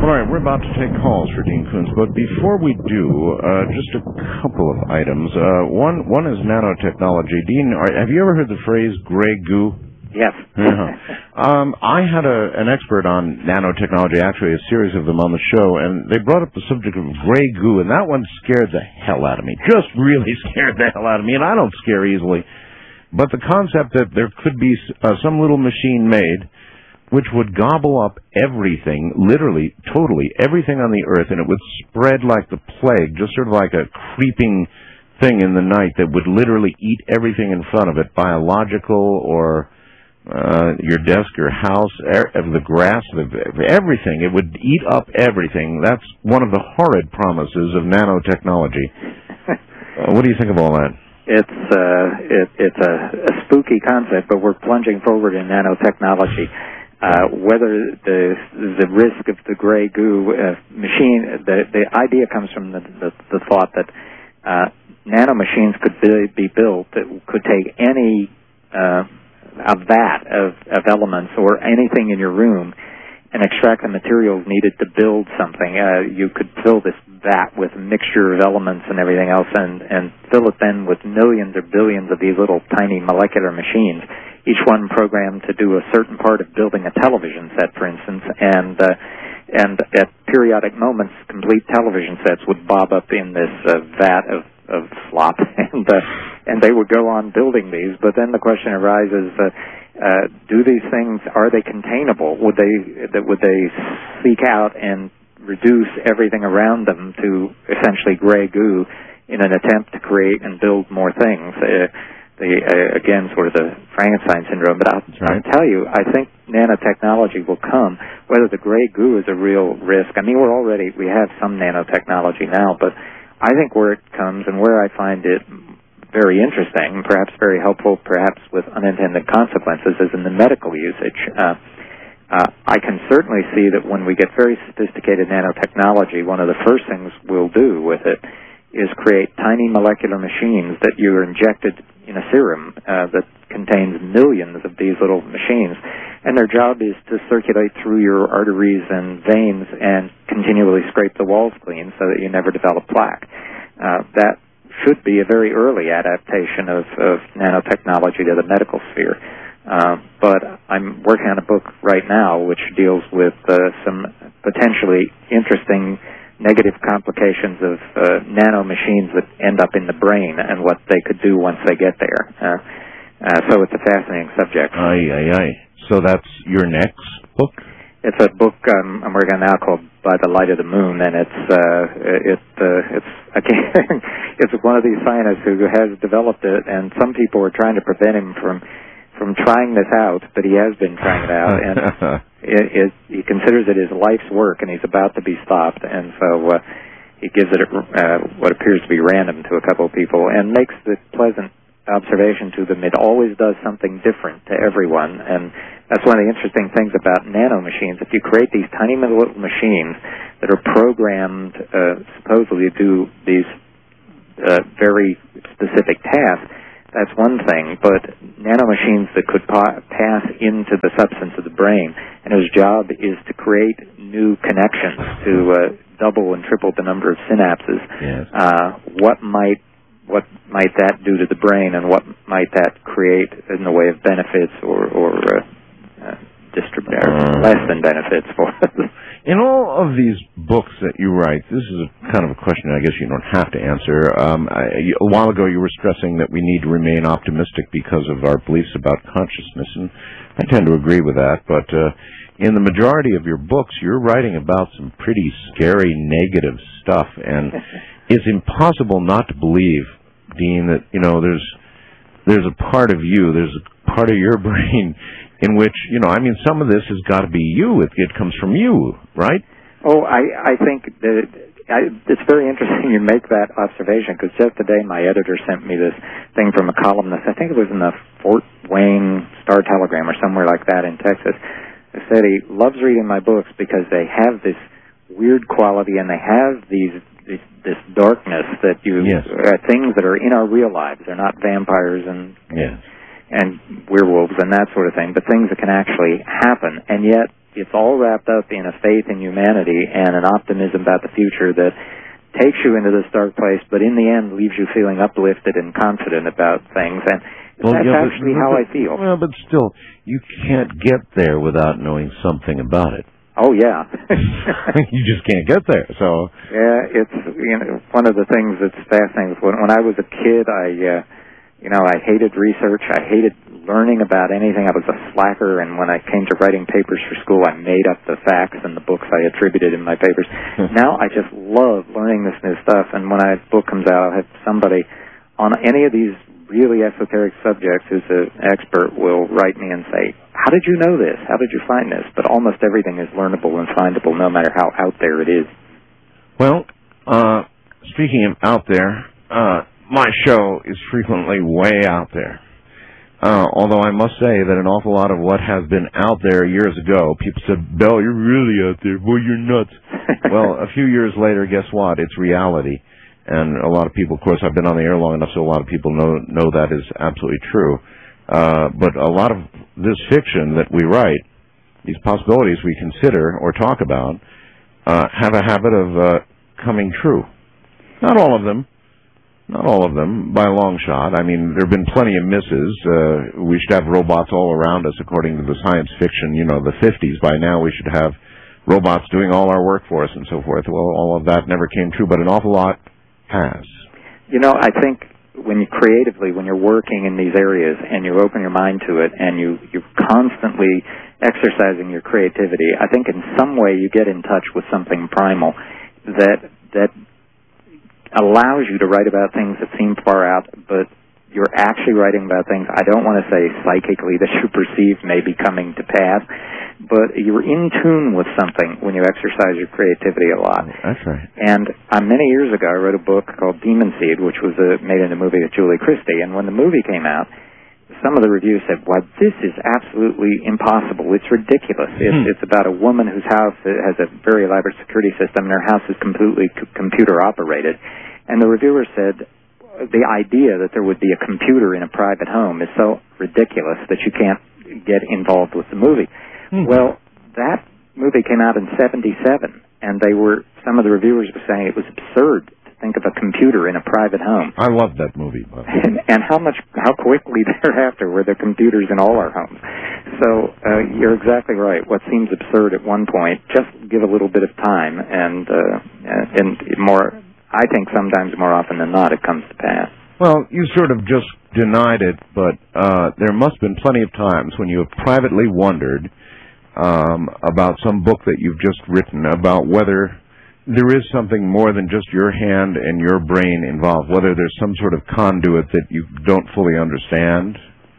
All right, we're about to take calls for Dean Koontz, but before we do, just a couple of items. One is nanotechnology. Dean, have you ever heard the phrase gray goo? Yes. I had an expert on nanotechnology, actually a series of them on the show, and they brought up the subject of gray goo, and that one scared the hell out of me. Just really scared the hell out of me, and I don't scare easily. But the concept that there could be some little machine made which would gobble up everything, literally, totally, everything on the earth, and it would spread like the plague, just sort of like a creeping thing in the night that would literally eat everything in front of it, biological or your desk, your house, the grass, everything. It would eat up everything. That's one of the horrid promises of nanotechnology. What do you think of all that? It's a spooky concept, but we're plunging forward in nanotechnology. Whether the risk of the gray goo machine, the idea comes from the thought that nanomachines could be built that could take any a vat of elements or anything in your room and extract the materials needed to build something. You could fill this vat with a mixture of elements and everything else and fill it then with millions or billions of these little tiny molecular machines, each one programmed to do a certain part of building a television set, for instance, and at periodic moments, complete television sets would bob up in this vat of slop, and they would go on building these. But then the question arises: do these things, are they containable? Would they seek out and reduce everything around them to essentially gray goo in an attempt to create and build more things? Again, sort of the Frankenstein syndrome. But I'll tell you, I think nanotechnology will come. Whether the gray goo is a real risk, I mean, we have some nanotechnology now, but I think where it comes and where I find it very interesting, perhaps very helpful, perhaps with unintended consequences, is in the medical usage. I can certainly see that when we get very sophisticated nanotechnology, one of the first things we'll do with it is create tiny molecular machines that you are injected in a serum that contains millions of these little machines, and their job is to circulate through your arteries and veins and continually scrape the walls clean so that you never develop plaque. That should be a very early adaptation of nanotechnology to the medical sphere. But I'm working on a book right now which deals with some potentially interesting negative complications of nanomachines that end up in the brain and what they could do once they get there. So it's a fascinating subject. So that's your next book? It's a book I'm working on now called By the Light of the Moon, and it's one of these scientists who has developed it, and some people are trying to prevent him from trying this out, but he has been trying it out, and he considers it his life's work, and he's about to be stopped, and so he gives it what appears to be random to a couple of people, and makes the pleasant observation to them: it always does something different to everyone. And that's one of the interesting things about nanomachines. If you create these tiny little machines that are programmed supposedly to do these very specific tasks, that's one thing, but nanomachines that could pass into the substance of the brain, and whose job is to create new connections, to double and triple the number of synapses. Yes. What might that do to the brain, and what might that create in the way of benefits or less than benefits for us? In all of these books that you write, this is a kind of a question I guess you don't have to answer. A while ago you were stressing that we need to remain optimistic because of our beliefs about consciousness, and I tend to agree with that, but in the majority of your books you're writing about some pretty scary negative stuff, and it's impossible not to believe, Dean, that, you know, there's a part of you, there's a part of your brain in which, you know, I mean, some of this has got to be you. It comes from you, right? Oh, I think that it's very interesting you make that observation, because just today my editor sent me this thing from a columnist. I think it was in the Fort Wayne Star-Telegram or somewhere like that in Texas. He said he loves reading my books because they have this weird quality, and they have this darkness that things that are in our real lives. They're not vampires and werewolves and that sort of thing, but things that can actually happen. And yet it's all wrapped up in a faith in humanity and an optimism about the future that takes you into this dark place, but in the end leaves you feeling uplifted and confident about things. And that's actually how I feel. Well, but still, you can't get there without knowing something about it. Oh, yeah. You just can't get there, so... Yeah, it's one of the things that's fascinating. When I was a kid, I hated research. I hated learning about anything. I was a slacker, and when I came to writing papers for school, I made up the facts and the books I attributed in my papers. Now I just love learning this new stuff, and when a book comes out, I'll have somebody on any of these really esoteric subjects who's an expert will write me and say, how did you know this? How did you find this? But almost everything is learnable and findable no matter how out there it is. Well, speaking of out there, my show is frequently way out there. Although I must say that an awful lot of what has been out there years ago, people said, Bell, you're really out there. Boy, you're nuts. Well, a few years later, guess what? It's reality. And a lot of people, of course, I've been on the air long enough so a lot of people know that is absolutely true. But a lot of this fiction that we write, these possibilities we consider or talk about, have a habit of coming true. Not all of them. Not all of them, by a long shot. I mean, there have been plenty of misses. We should have robots all around us, according to the science fiction, the 50s. By now, we should have robots doing all our work for us and so forth. Well, all of that never came true, but an awful lot has. I think when you're working in these areas and you open your mind to it and you're constantly exercising your creativity, I think in some way you get in touch with something primal that allows you to write about things that seem far out, but you're actually writing about things, I don't want to say psychically that you perceive may be coming to pass, but you're in tune with something when you exercise your creativity a lot. That's right. And many years ago, I wrote a book called Demon Seed, which was made into a movie with Julie Christie, and when the movie came out, some of the reviews said, well, this is absolutely impossible. It's ridiculous. It's about a woman whose house has a very elaborate security system, and her house is completely computer-operated. And the reviewer said, the idea that there would be a computer in a private home is so ridiculous that you can't get involved with the movie. Well, that movie came out in 1977, and some of the reviewers were saying it was absurd to think of a computer in a private home. I love that movie. And how quickly thereafter were there computers in all our homes. So you're exactly right. What seems absurd at one point, just give a little bit of time, and more. I think sometimes more often than not it comes to pass. Well, you sort of just denied it, but there must have been plenty of times when you have privately wondered about some book that you've just written, about whether there is something more than just your hand and your brain involved, whether there's some sort of conduit that you don't fully understand.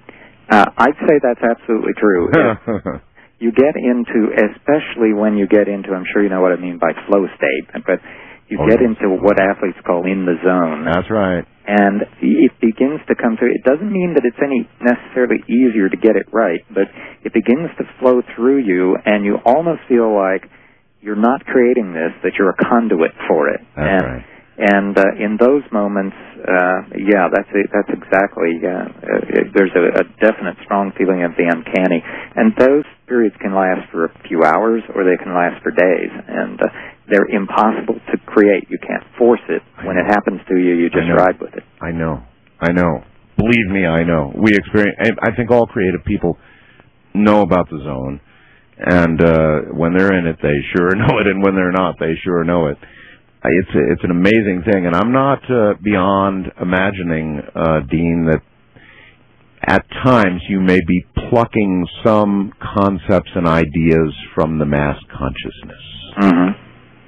I'd say that's absolutely true. You get into, especially when you get into, I'm sure you know what I mean by flow state, but you get into what athletes call in the zone. That's right. And it begins to come through. It doesn't mean that it's any necessarily easier to get it right, but it begins to flow through you, and you almost feel like you're not creating this, that you're a conduit for it. That's right. And in those moments, that's exactly, there's a definite strong feeling of the uncanny. And those periods can last for a few hours, or they can last for days. And they're impossible to create. You can't force it. When it happens to you, you just ride with it. I know. Believe me, I know. We experience, I think all creative people know about the zone. And when they're in it, they sure know it. And when they're not, they sure know it. It's an amazing thing, and I'm not beyond imagining, Dean, that at times you may be plucking some concepts and ideas from the mass consciousness. Mm-hmm.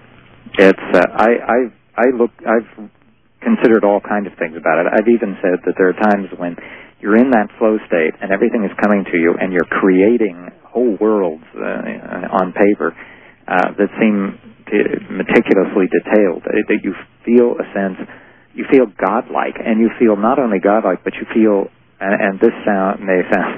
I've considered all kinds of things about it. I've even said that there are times when you're in that flow state and everything is coming to you, and you're creating whole worlds on paper that seem meticulously detailed, that you feel a sense, you feel godlike, and you feel not only godlike, but you feel, and this may sound,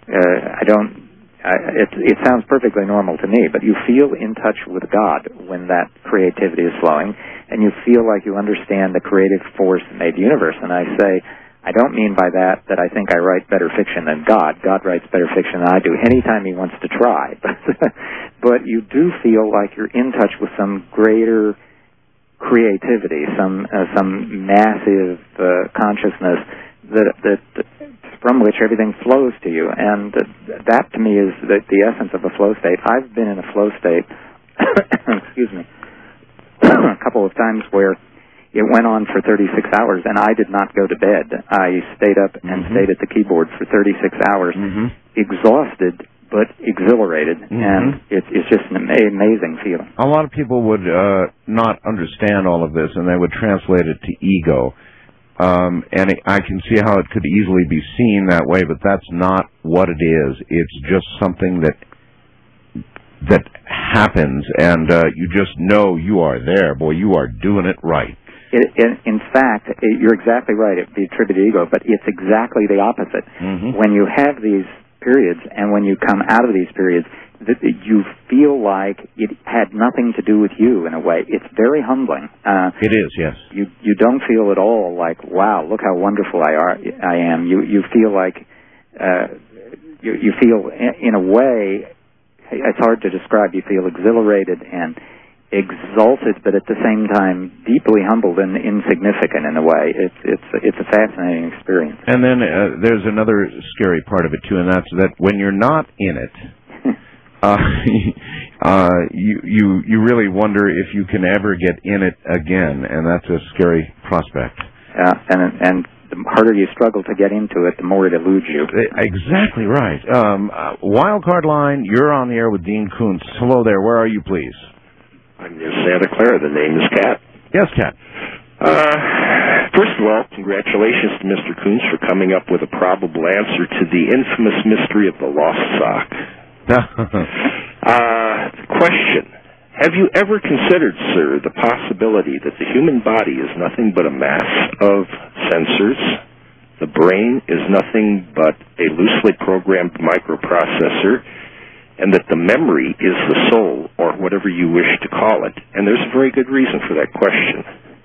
it sounds perfectly normal to me, but you feel in touch with God when that creativity is flowing, and you feel like you understand the creative force that made the universe. And I say, I don't mean by that I think I write better fiction than God. God writes better fiction than I do anytime he wants to try. But you do feel like you're in touch with some greater creativity, some massive consciousness that from which everything flows to you. And that to me is the essence of a flow state. I've been in a flow state, excuse me, a couple of times where it went on for 36 hours, and I did not go to bed. I stayed up and stayed at the keyboard for 36 hours, exhausted but exhilarated, and it's just an amazing feeling. A lot of people would not understand all of this, and they would translate it to ego. And I can see how it could easily be seen that way, but that's not what it is. It's just something that happens, and you just know you are there. Boy, you are doing it right. In fact, you're exactly right. It'd be attributed to ego, but it's exactly the opposite. When you have these periods, and when you come out of these periods, you feel like it had nothing to do with you in a way. It's very humbling. It is, yes. You don't feel at all like, wow, look how wonderful I am. You feel like you feel in a way, it's hard to describe. You feel exhilarated and exalted, but at the same time deeply humbled and insignificant in a way. It's a fascinating experience. And then there's another scary part of it too, and that's that when you're not in it, you really wonder if you can ever get in it again, and that's a scary prospect. And the harder you struggle to get into it, the more it eludes you. Exactly right. Wildcard line, you're on the air with Dean Koontz. Hello there. Where are you, please? I'm near Santa Clara. The name is Cat. Yes, Cat. First of all, congratulations to Mr. Koontz for coming up with a probable answer to the infamous mystery of the lost sock. Question. Have you ever considered, sir, the possibility that the human body is nothing but a mass of sensors? The brain is nothing but a loosely programmed microprocessor, and that the memory is the soul, or whatever you wish to call it. And there's a very good reason for that question.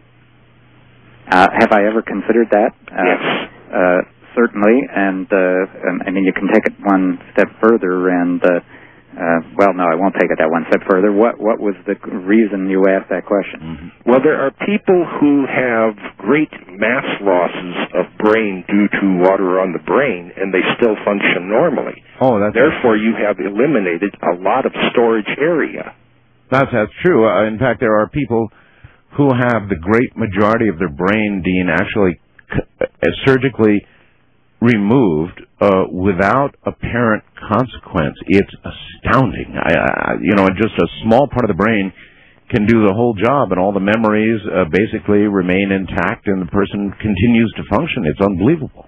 Have I ever considered that? Yes. Certainly, and I mean, you can take it one step further, and well, no, I won't take it that one step further. What was the reason you asked that question? Well, there are people who have great mass losses of brain due to water on the brain, and they still function normally. Oh, that's therefore you have eliminated a lot of storage area. That's true. In fact, there are people who have the great majority of their brain, Dean, actually surgically removed without apparent consequence. It's astounding. Just a small part of the brain can do the whole job, and all the memories basically remain intact, and the person continues to function. It's unbelievable.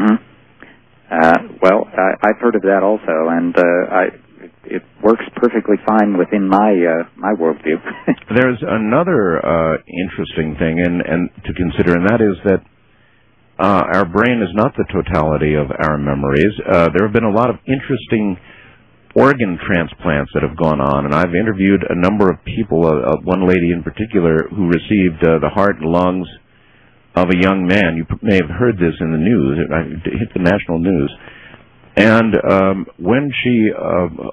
Well, I've heard of that also, and it works perfectly fine within my worldview. There's another interesting thing and to consider, and that is that our brain is not the totality of our memories. There have been a lot of interesting organ transplants that have gone on, and I've interviewed a number of people, one lady in particular, who received the heart and lungs of a young man. You may have heard this in the news. It hit the national news. And when she